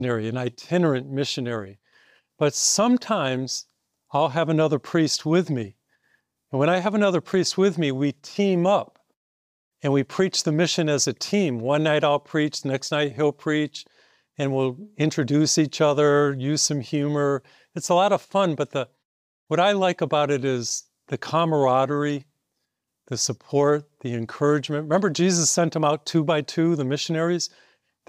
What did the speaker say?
an itinerant missionary. But sometimes I'll have another priest with me. And when I have another priest with me, we team up and we preach the mission as a team. One night I'll preach, the next night he'll preach, and we'll introduce each other, use some humor. It's a lot of fun, but what I like about it is the camaraderie, the support, the encouragement. Remember, Jesus sent them out 2 by 2, the missionaries?